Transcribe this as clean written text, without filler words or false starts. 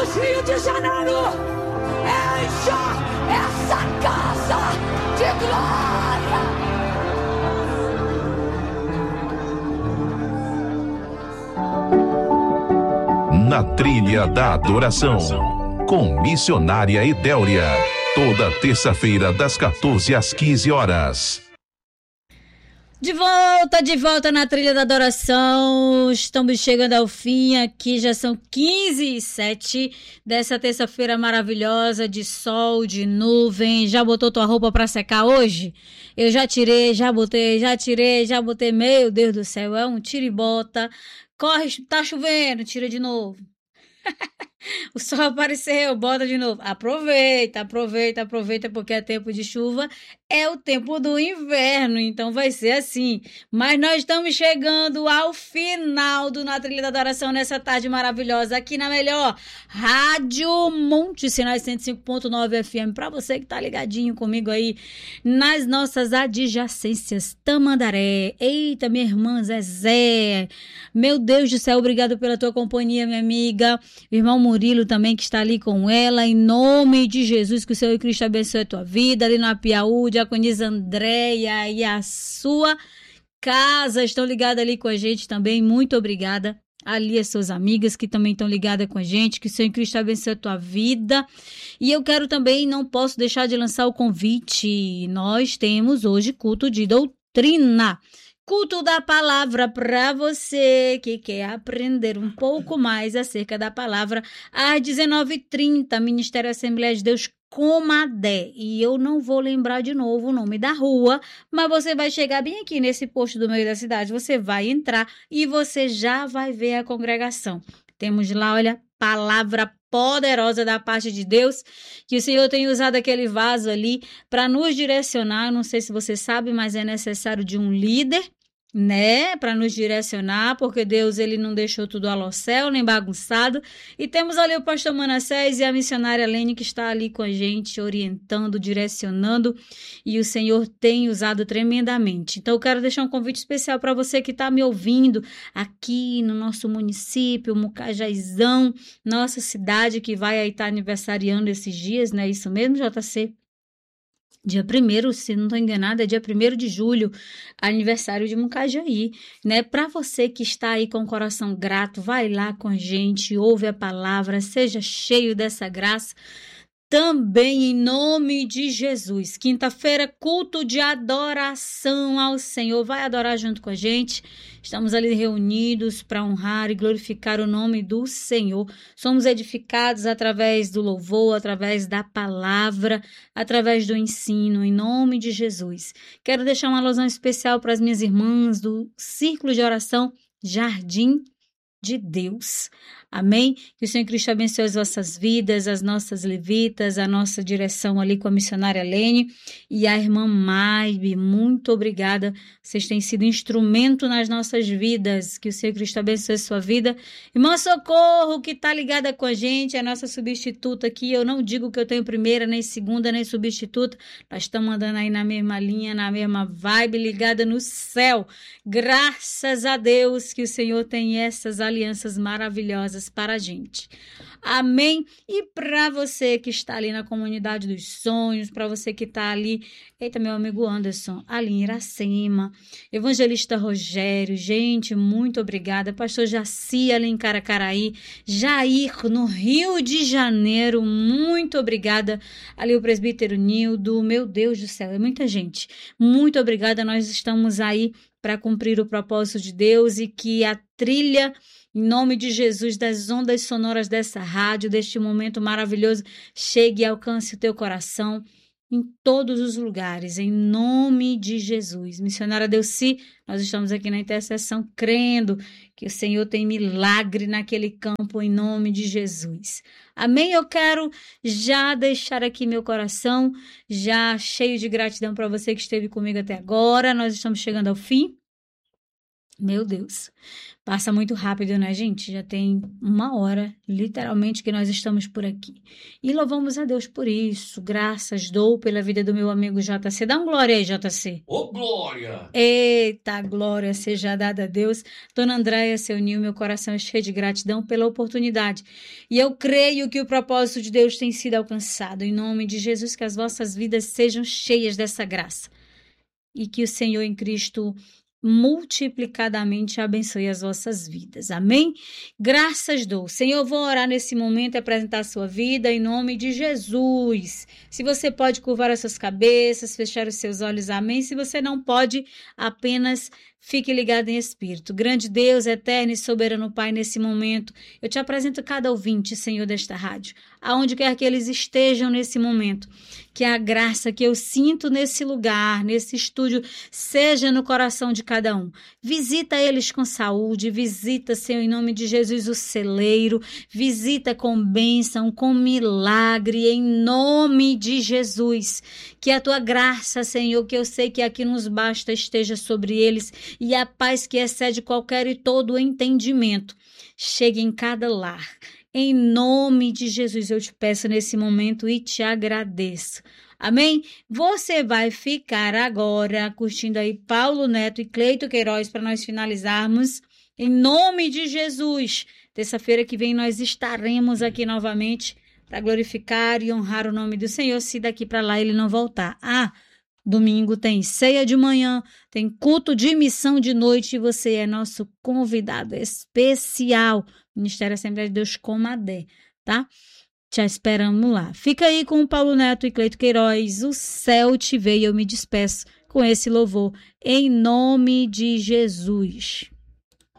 vamos, Rio de Janeiro, encha essa casa de glória. Na Trilha da Adoração, com missionária Idélia, toda terça-feira das 14 às 15 horas. De volta na Trilha da Adoração. Estamos chegando ao fim aqui, já são 15h07 dessa terça-feira maravilhosa, de sol, de nuvem. Já botou tua roupa pra secar hoje? Eu já tirei, já botei, meu Deus do céu, é um tira e bota. Corre, tá chovendo, tira de novo. O sol apareceu, bota de novo. Aproveita, porque é tempo de chuva, é o tempo do inverno, então vai ser assim. Mas nós estamos chegando ao final do Na Trilha da Adoração nessa tarde maravilhosa, aqui na melhor Rádio Monte Sinais 105.9 FM, para você que tá ligadinho comigo aí nas nossas adjacências, Tamandaré. Eita, minha irmã Zezé, meu Deus do céu, obrigado pela tua companhia, minha amiga. Irmão Murilo também, que está ali com ela, em nome de Jesus, que o Senhor Cristo abençoe a tua vida, ali na Piauí, diaconisa Andréia e a sua casa estão ligadas ali com a gente também, muito obrigada. Ali as suas amigas que também estão ligadas com a gente, que o Senhor Cristo abençoe a tua vida. E eu quero também, não posso deixar de lançar o convite, nós temos hoje culto de doutrina. Culto da palavra para você que quer aprender um pouco mais acerca da palavra, às 19h30, Ministério Assembleia de Deus Comadé. E eu não vou lembrar de novo o nome da rua, mas você vai chegar bem aqui nesse posto do meio da cidade, você vai entrar e você já vai ver a congregação. Temos lá, olha, palavra poderosa da parte de Deus, que o Senhor tem usado aquele vaso ali para nos direcionar. Não sei se você sabe, mas é necessário de um líder, né, para nos direcionar, porque Deus, ele não deixou tudo ao céu, nem bagunçado. E temos ali o pastor Manassés e a missionária Lene, que está ali com a gente, orientando, direcionando, e o Senhor tem usado tremendamente. Então eu quero deixar um convite especial para você que está me ouvindo aqui no nosso município, Mucajaizão, nossa cidade, que vai aí estar aniversariando esses dias, né, isso mesmo, JC? Dia 1º, se não estou enganada, é dia 1º de julho, aniversário de Mucajaí, né? Para você que está aí com o coração grato, vai lá com a gente, ouve a palavra, seja cheio dessa graça. Também em nome de Jesus. Quinta-feira, culto de adoração ao Senhor. Vai adorar junto com a gente. Estamos ali reunidos para honrar e glorificar o nome do Senhor. Somos edificados através do louvor, através da palavra, através do ensino, em nome de Jesus. Quero deixar uma alusão especial para as minhas irmãs do Círculo de Oração Jardim de Deus. Amém? Que o Senhor Cristo abençoe as vossas vidas, as nossas levitas, a nossa direção ali com a missionária Lene e a irmã Maibe. Muito obrigada. Vocês têm sido instrumento nas nossas vidas. Que o Senhor Cristo abençoe a sua vida. Irmã Socorro, que está ligada com a gente, é a nossa substituta aqui. Eu não digo que eu tenho primeira, nem segunda, nem substituta. Nós estamos andando aí na mesma linha, na mesma vibe, ligada no céu. Graças a Deus que o Senhor tem essas alianças maravilhosas para a gente. Amém? E para você que está ali na comunidade dos sonhos, para você que está ali, eita, meu amigo Anderson, ali em Iracema, evangelista Rogério, gente, muito obrigada. Pastor Jaci, ali em Caracaraí, Jair, no Rio de Janeiro, muito obrigada. Ali o presbítero Nildo, meu Deus do céu, é muita gente. Muito obrigada, nós estamos aí para cumprir o propósito de Deus e que a trilha, em nome de Jesus, das ondas sonoras dessa rádio, deste momento maravilhoso, chegue e alcance o teu coração em todos os lugares, em nome de Jesus. Missionária Delci, nós estamos aqui na intercessão crendo que o Senhor tem milagre naquele campo, em nome de Jesus. Amém? Eu quero já deixar aqui meu coração, já cheio de gratidão para você que esteve comigo até agora. Nós estamos chegando ao fim Meu Deus, passa muito rápido, né, gente? Já tem 1 hora, literalmente, que nós estamos por aqui. E louvamos a Deus por isso. Graças dou pela vida do meu amigo JC. Dá um glória aí, JC. Ô, glória! Eita, glória seja dada a Deus. Dona Andréia, seu Nil, meu coração é cheio de gratidão pela oportunidade. E eu creio que o propósito de Deus tem sido alcançado. Em nome de Jesus, que as vossas vidas sejam cheias dessa graça. E que o Senhor em Cristo multiplicadamente abençoe as vossas vidas. Amém? Graças dou. Senhor, vou orar nesse momento e apresentar a sua vida em nome de Jesus. Se você pode curvar as suas cabeças, fechar os seus olhos, amém. Se você não pode, apenas fique ligado em espírito. Grande Deus, eterno e soberano Pai, nesse momento, eu te apresento cada ouvinte, Senhor, desta rádio, aonde quer que eles estejam nesse momento. Que a graça que eu sinto nesse lugar, nesse estúdio, seja no coração de cada um. Visita eles com saúde, visita, Senhor, em nome de Jesus, o celeiro, visita com bênção, com milagre, em nome de Jesus. Que a tua graça, Senhor, que eu sei que aqui nos basta, esteja sobre eles, e a paz que excede qualquer e todo entendimento chegue em cada lar. Em nome de Jesus eu te peço nesse momento e te agradeço. Amém? Você vai ficar agora curtindo aí Paulo Neto e Cleito Queiroz para nós finalizarmos. Em nome de Jesus. Terça-feira que vem nós estaremos aqui novamente para glorificar e honrar o nome do Senhor, se daqui para lá ele não voltar. Domingo tem ceia de manhã, tem culto de missão de noite e você é nosso convidado especial. Ministério Assembleia de Deus Comadé, tá? Te esperamos lá. Fica aí com o Paulo Neto e Cleito Queiroz. O céu te vê e eu me despeço com esse louvor. Em nome de Jesus.